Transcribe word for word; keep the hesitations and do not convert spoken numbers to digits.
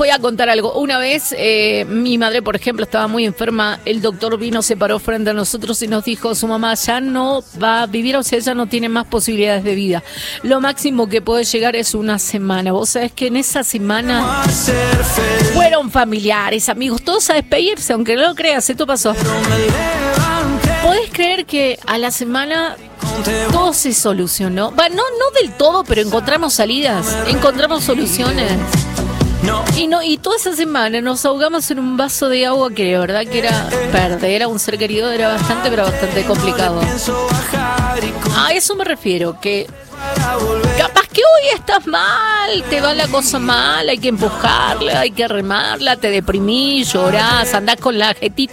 voy a contar algo. Una vez, eh, mi madre, por ejemplo, estaba muy enferma. El doctor vino, se paró frente a nosotros y nos dijo, su mamá ya no va a vivir, o sea, ella no tiene más posibilidades de vida. Lo máximo que puede llegar es una semana. Vos sabés que en esa semana fueron familiares, amigos, todos a despedirse, aunque no lo creas, esto pasó. ¿Podés creer que a la semana todo se solucionó? Va, no, no del todo, pero encontramos salidas, encontramos soluciones. Y no, y toda esa semana nos ahogamos en un vaso de agua que de verdad que era perder a un ser querido, era bastante, pero bastante complicado. A eso me refiero, que capaz que hoy estás mal, te va la cosa mal, hay que empujarla, hay que remarla, te deprimís, llorás, andás con la jetita